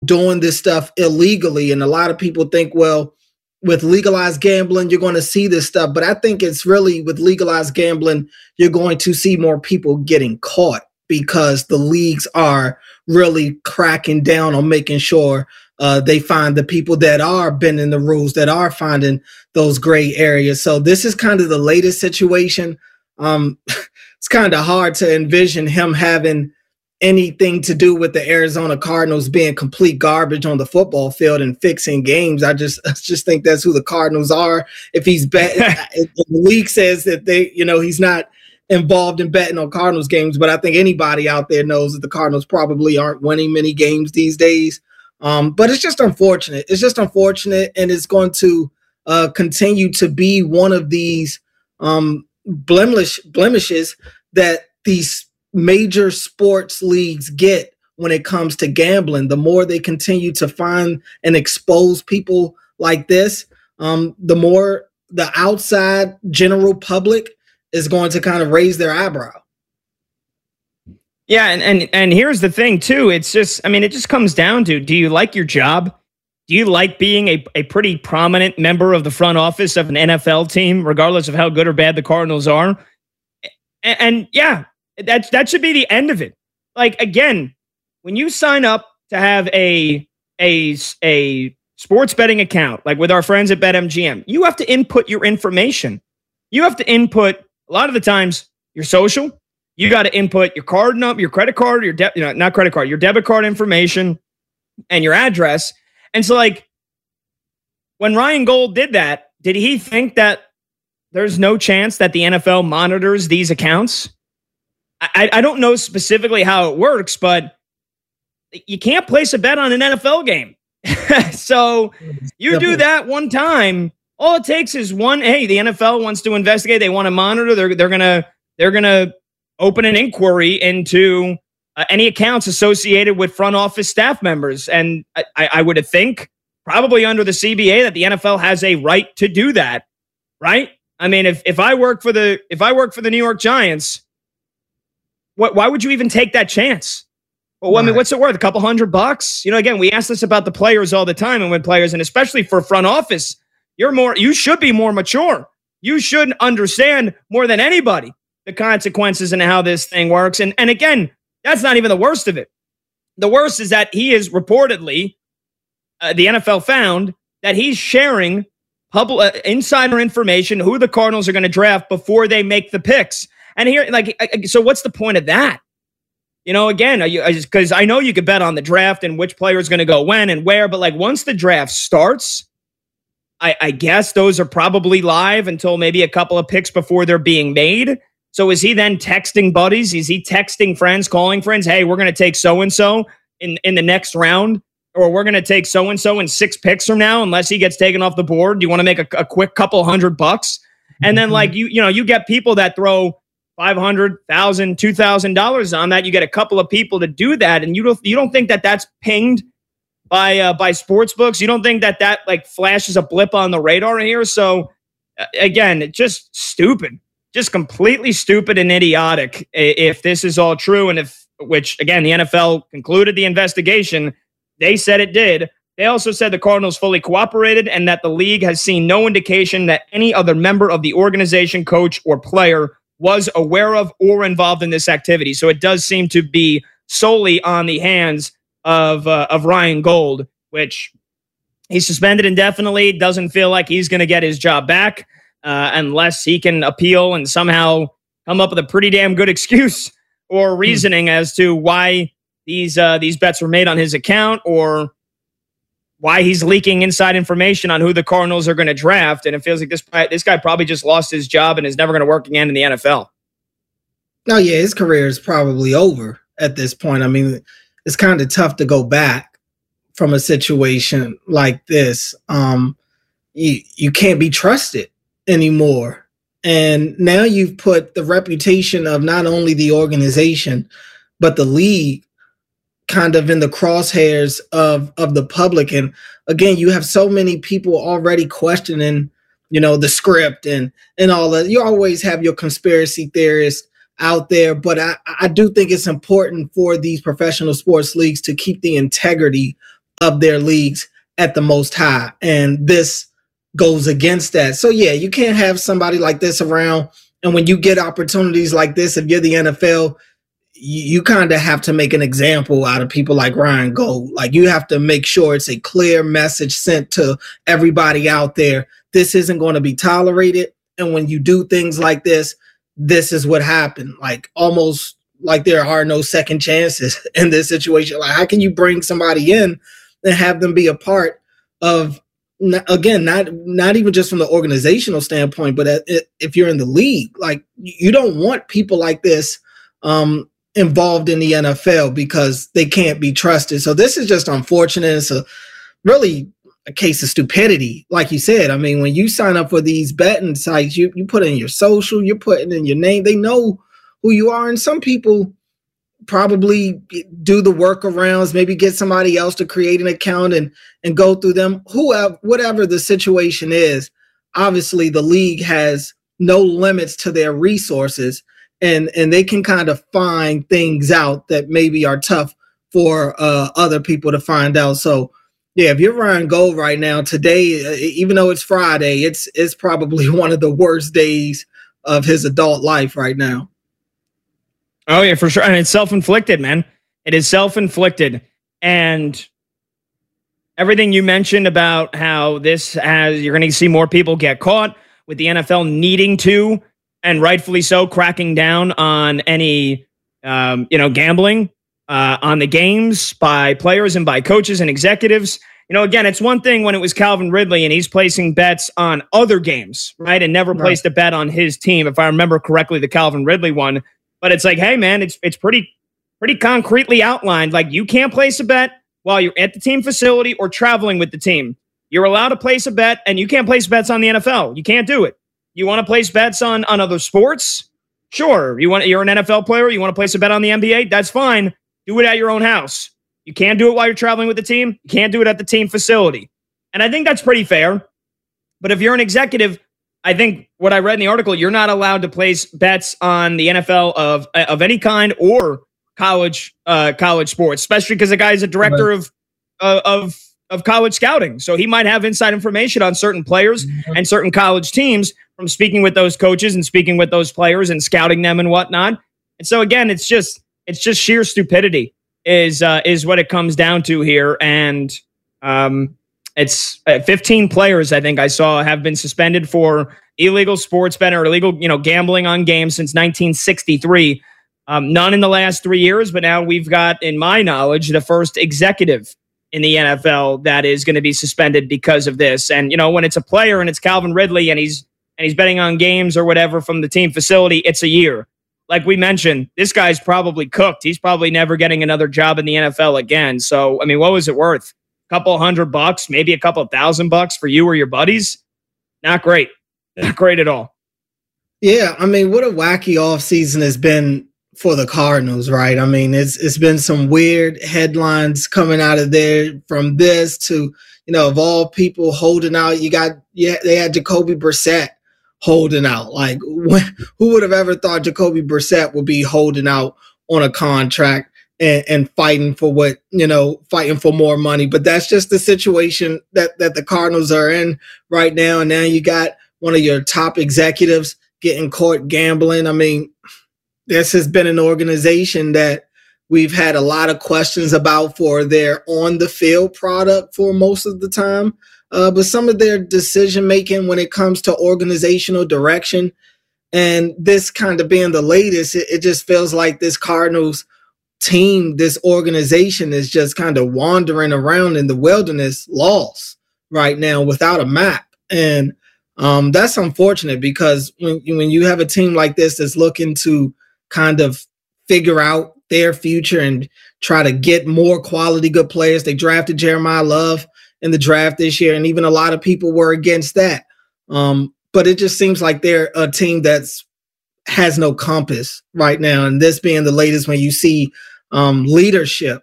doing this stuff illegally. And a lot of people think, well, with legalized gambling, you're going to see this stuff. But I think it's really with legalized gambling, you're going to see more people getting caught because the leagues are really cracking down on making sure they find the people that are bending the rules, that are finding those gray areas. So this is kind of the latest situation. It's kind of hard to envision him having anything to do with the Arizona Cardinals being complete garbage on the football field and fixing games. I just think that's who the Cardinals are. If he's betting, the league says that he's not involved in betting on Cardinals games, but I think anybody out there knows that the Cardinals probably aren't winning many games these days. But it's just unfortunate. It's just unfortunate, and it's going to continue to be one of these blemishes that these major sports leagues get when it comes to gambling. The more they continue to find and expose people like this, the more the outside general public is going to kind of raise their eyebrow. Yeah, and here's the thing too. It's just, it just comes down to, do you like your job? Do you like being a pretty prominent member of the front office of an NFL team, regardless of how good or bad the Cardinals are? And yeah, that should be the end of it. Like, again, when you sign up to have a sports betting account, like with our friends at BetMGM, you have to input your information. You have to input, a lot of the times, your social. You got to input your card number, your credit card, your not credit card, your debit card information, and your address. And so, like, when Ryan Gold did that, did he think that there's no chance that the NFL monitors these accounts? I don't know specifically how it works, but you can't place a bet on an NFL game. So you do that one time, all it takes is one, hey, the NFL wants to investigate, they want to monitor, they're gonna open an inquiry into any accounts associated with front office staff members. And I would think, probably under the CBA, that the NFL has a right to do that, right? I mean, if I work for the New York Giants, why would you even take that chance? Well, I mean, what's it worth? A couple $100? Again, we ask this about the players all the time, and with players, and especially for front office, you should be more mature. You should understand more than anybody the consequences and how this thing works. And again, that's not even the worst of it. The worst is that he is reportedly, the NFL found that he's sharing public insider information, who the Cardinals are going to draft before they make the picks. And here, so what's the point of that? Again, because I know you could bet on the draft and which player is going to go when and where, but once the draft starts, I guess those are probably live until maybe a couple of picks before they're being made. So is he then texting buddies? Is he texting friends, calling friends? Hey, we're going to take so-and-so in the next round, or we're going to take so-and-so in 6 picks from now, unless he gets taken off the board. Do you want to make a quick couple $100? And then you get people that throw $500, $1,000, $2,000 on that. You get a couple of people to do that. And you don't think that that's pinged by sports books. You don't think that flashes a blip on the radar here. So again, it's just stupid. Just completely stupid and idiotic if this is all true. And which again, the NFL concluded the investigation. They said it did. They also said the Cardinals fully cooperated and that the league has seen no indication that any other member of the organization, coach, or player was aware of or involved in this activity. So it does seem to be solely on the hands of Ryan Gold, which he's suspended indefinitely. Doesn't feel like he's going to get his job back. Unless he can appeal and somehow come up with a pretty damn good excuse or reasoning as to why these bets were made on his account, or why he's leaking inside information on who the Cardinals are going to draft. And it feels like this guy probably just lost his job and is never going to work again in the NFL. Oh yeah, his career is probably over at this point. I mean, it's kind of tough to go back from a situation like this. You can't be trusted anymore. And now you've put the reputation of not only the organization, but the league kind of in the crosshairs of the public. And again, you have so many people already questioning, the script and all that. You always have your conspiracy theorists out there, but I do think it's important for these professional sports leagues to keep the integrity of their leagues at the most high. And this goes against that. So yeah, you can't have somebody like this around. And when you get opportunities like this, if you're the NFL, you kind of have to make an example out of people like Ryan Gold. Like, you have to make sure it's a clear message sent to everybody out there. This isn't going to be tolerated. And when you do things like this is what happened. Like, almost like there are no second chances in this situation. Like, how can you bring somebody in and have them be a part of, again, not even just from the organizational standpoint, but if you're in the league, like, you don't want people like this involved in the NFL because they can't be trusted. So this is just unfortunate. It's really a case of stupidity. Like you said, I mean, when you sign up for these betting sites, you put in your social, you're putting in your name, they know who you are. And some people probably do the workarounds, maybe get somebody else to create an account and go through them. Whatever the situation is, obviously the league has no limits to their resources, and they can kind of find things out that maybe are tough for other people to find out. So yeah, if you're Ryan Gold right now, today, even though it's Friday, it's probably one of the worst days of his adult life right now. Oh, yeah, for sure. And it's self-inflicted, man. It is self-inflicted. And everything you mentioned about how you're going to see more people get caught, with the NFL needing to, and rightfully so, cracking down on any, gambling on the games by players and by coaches and executives. Again, it's one thing when it was Calvin Ridley and he's placing bets on other games, right? And never placed a bet on his team, if I remember correctly, the Calvin Ridley one. But it's like, hey, man, it's pretty concretely outlined. Like, you can't place a bet while you're at the team facility or traveling with the team. You're allowed to place a bet, and you can't place bets on the NFL. You can't do it. You want to place bets on other sports? Sure. You're an NFL player. You want to place a bet on the NBA? That's fine. Do it at your own house. You can't do it while you're traveling with the team. You can't do it at the team facility. And I think that's pretty fair. But if you're an executive, I think what I read in the article, you're not allowed to place bets on the NFL of any kind or college sports, especially because the guy's a director of college scouting. So he might have inside information on certain players and certain college teams from speaking with those coaches and speaking with those players and scouting them and whatnot. And so again, it's just sheer stupidity is what it comes down to here. And it's 15 players, I think I saw, have been suspended for illegal sports betting or illegal, gambling on games since 1963. None in the last 3 years, but now we've got, in my knowledge, the first executive in the NFL that is going to be suspended because of this. And, when it's a player and it's Calvin Ridley and he's betting on games or whatever from the team facility, it's a year. Like we mentioned, this guy's probably cooked. He's probably never getting another job in the NFL again. So, I mean, what was it worth? Couple $100, maybe a couple $1,000 for you or your buddies. Not great. Not great at all. Yeah, I mean, what a wacky offseason has been for the Cardinals, right? I mean, it's been some weird headlines coming out of there, from this to, of all people holding out. They had Jacoby Brissett holding out. Like, who would have ever thought Jacoby Brissett would be holding out on a contract and fighting for fighting for more money? But that's just the situation that the Cardinals are in right now. And now you got one of your top executives getting caught gambling. I mean, this has been an organization that we've had a lot of questions about for their on-the-field product for most of the time. But some of their decision-making when it comes to organizational direction, and this kind of being the latest, it just feels like this Cardinals team, this organization is just kind of wandering around in the wilderness, lost right now without a map. And that's unfortunate, because when you have a team like this that's looking to kind of figure out their future and try to get more quality good players. They drafted Jeremiah Love in the draft this year, and even a lot of people were against that. But it just seems like they're a team that's has no compass right now. And this being the latest, when you see leadership,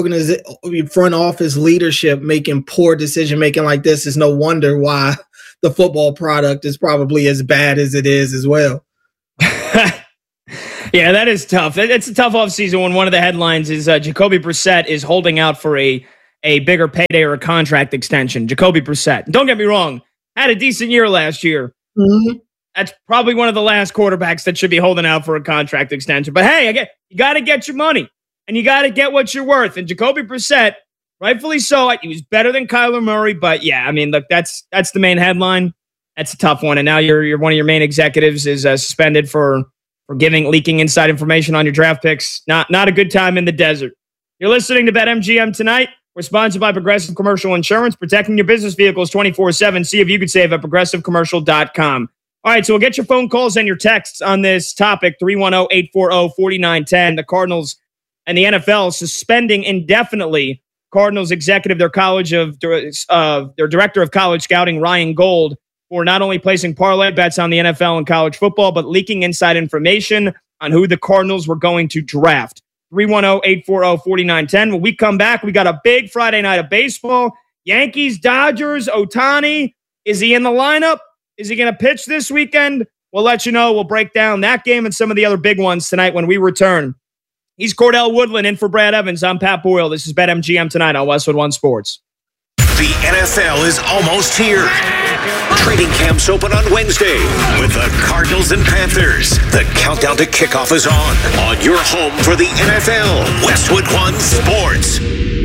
front office leadership making poor decision making like this, is no wonder why the football product is probably as bad as it is as well. Yeah, that is tough. It's a tough offseason when one of the headlines is Jacoby Brissett is holding out for a a bigger payday or a contract extension. Jacoby Brissett. Don't get me wrong, had a decent year last year. Mm-hmm. That's probably one of the last quarterbacks that should be holding out for a contract extension. But hey, you got to get your money, and you got to get what you're worth. And Jacoby Brissett, rightfully so, he was better than Kyler Murray. But yeah, I mean, look, that's the main headline. That's a tough one. And now you're one of your main executives is suspended for leaking inside information on your draft picks. Not a good time in the desert. You're listening to BetMGM tonight. We're sponsored by Progressive Commercial Insurance, protecting your business vehicles 24/7. See if you could save at progressivecommercial.com. All right, so we'll get your phone calls and your texts on this topic, 310-840-4910. The Cardinals and the NFL suspending indefinitely Cardinals executive, their director of college scouting, Ryan Gold, for not only placing parlay bets on the NFL and college football, but leaking inside information on who the Cardinals were going to draft. 310-840-4910. When we come back, we got a big Friday night of baseball. Yankees, Dodgers, Ohtani. Is he in the lineup? Is he going to pitch this weekend? We'll let you know. We'll break down that game and some of the other big ones tonight when we return. He's Cordell Woodland in for Brad Evans. I'm Pat Boyle. This is BetMGM tonight on Westwood One Sports. The NFL is almost here. Training camps open on Wednesday with the Cardinals and Panthers. The countdown to kickoff is on your home for the NFL, Westwood One Sports.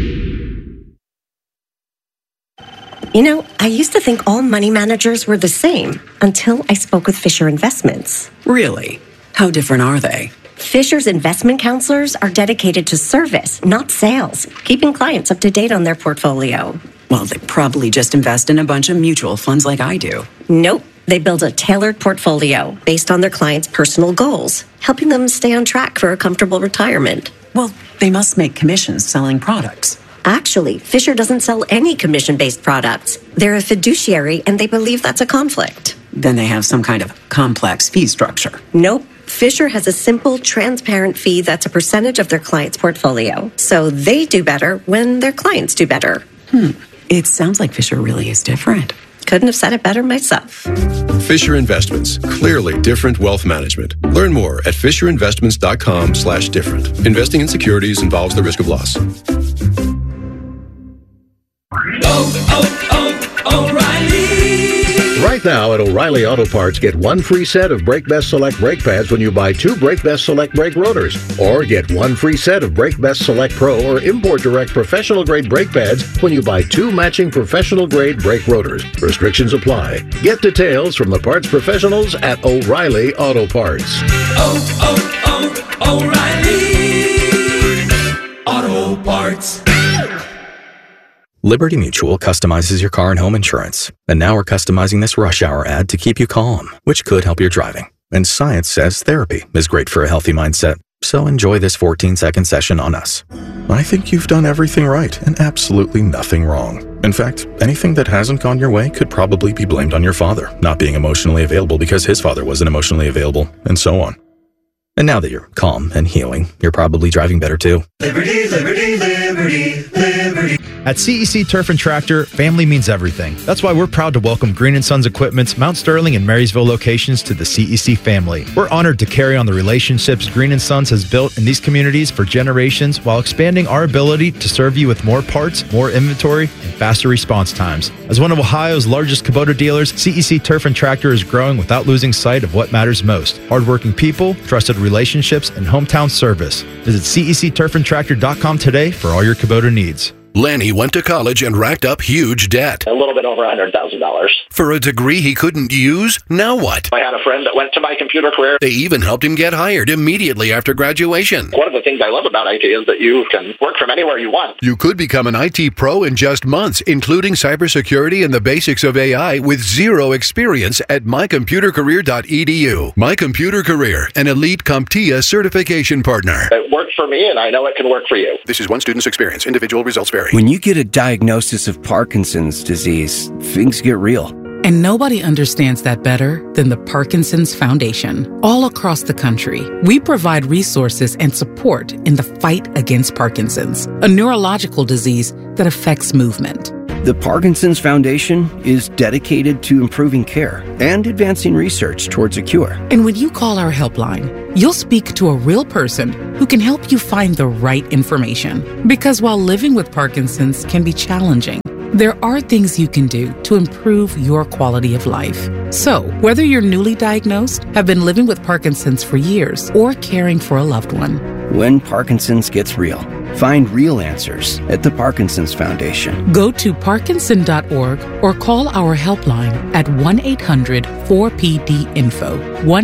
You know, I used to think all money managers were the same until I spoke with Fisher Investments. Really? How different are they? Fisher's investment counselors are dedicated to service, not sales, keeping clients up to date on their portfolio. Well, they probably just invest in a bunch of mutual funds like I do. Nope. They build a tailored portfolio based on their clients' personal goals, helping them stay on track for a comfortable retirement. Well, they must make commissions selling products. Actually, Fisher doesn't sell any commission-based products. They're a fiduciary, and they believe that's a conflict. Then they have some kind of complex fee structure. Nope. Fisher has a simple, transparent fee that's a percentage of their client's portfolio. So they do better when their clients do better. It sounds like Fisher really is different. Couldn't have said it better myself. Fisher Investments. Clearly different wealth management. Learn more at fisherinvestments.com/different. Investing in securities involves the risk of loss. O'Reilly. Right now at O'Reilly Auto Parts, get one free set of Brake Best Select brake pads when you buy 2 Brake Best Select brake rotors. Or get one free set of Brake Best Select Pro or Import Direct professional grade brake pads when you buy 2 matching professional grade brake rotors. Restrictions apply. Get details from the parts professionals at O'Reilly Auto Parts. O'Reilly Auto Parts. Liberty Mutual customizes your car and home insurance. And now we're customizing this rush hour ad to keep you calm, which could help your driving. And science says therapy is great for a healthy mindset. So enjoy this 14-second session on us. I think you've done everything right and absolutely nothing wrong. In fact, anything that hasn't gone your way could probably be blamed on your father not being emotionally available because his father wasn't emotionally available, and so on. And now that you're calm and healing, you're probably driving better too. Liberty, liberty, liberty, liberty. At CEC Turf and Tractor, family means everything. That's why we're proud to welcome Green & Sons Equipment's Mount Sterling and Marysville locations to the CEC family. We're honored to carry on the relationships Green & Sons has built in these communities for generations while expanding our ability to serve you with more parts, more inventory, and faster response times. As one of Ohio's largest Kubota dealers, CEC Turf and Tractor is growing without losing sight of what matters most: hardworking people, trusted relationships, and hometown service. Visit CECturfandtractor.com today for all your Kubota needs. Lanny went to college and racked up huge debt. A little bit over $100,000. For a degree he couldn't use? Now what? I had a friend that went to My Computer Career. They even helped him get hired immediately after graduation. One of the things I love about IT is that you can work from anywhere you want. You could become an IT pro in just months, including cybersecurity and the basics of AI with zero experience at mycomputercareer.edu. My Computer Career, an elite CompTIA certification partner. It worked for me, and I know it can work for you. This is one student's experience. Individual results vary. When you get a diagnosis of Parkinson's disease, things get real. And nobody understands that better than the Parkinson's Foundation. All across the country, we provide resources and support in the fight against Parkinson's, a neurological disease that affects movement. The Parkinson's Foundation is dedicated to improving care and advancing research towards a cure. And when you call our helpline, you'll speak to a real person who can help you find the right information. Because while living with Parkinson's can be challenging, there are things you can do to improve your quality of life. So, whether you're newly diagnosed, have been living with Parkinson's for years, or caring for a loved one, when Parkinson's gets real, find real answers at the Parkinson's Foundation. Go to parkinson.org or call our helpline at 1-800-4PD-INFO,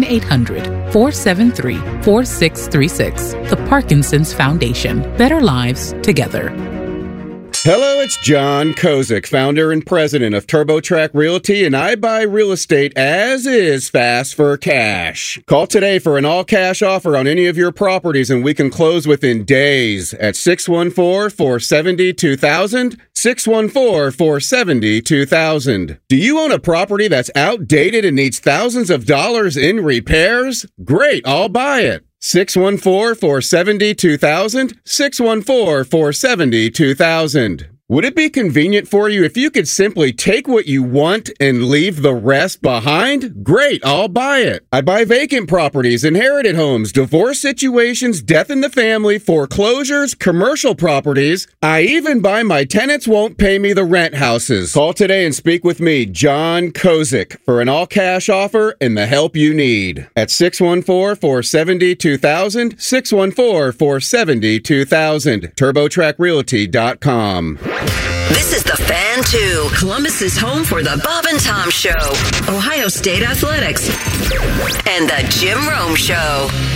1-800-473-4636. The Parkinson's Foundation. Better lives together. Hello, it's John Kozik, founder and president of TurboTrack Realty, and I buy real estate as is fast for cash. Call today for an all-cash offer on any of your properties, and we can close within days at 614-470-2000, 614-470-2000. Do you own a property that's outdated and needs thousands of dollars in repairs? Great, I'll buy it. 614-470-2000, 614-470-2000. Would it be convenient for you if you could simply take what you want and leave the rest behind? Great, I'll buy it. I buy vacant properties, inherited homes, divorce situations, death in the family, foreclosures, commercial properties. I even buy my tenants won't pay me the rent houses. Call today and speak with me, John Kozik, for an all-cash offer and the help you need. At 614-470-2000, 614-470-2000, TurboTrackRealty.com. This is the Fan 2, Columbus's home for the Bob and Tom Show, Ohio State Athletics, and the Jim Rome Show.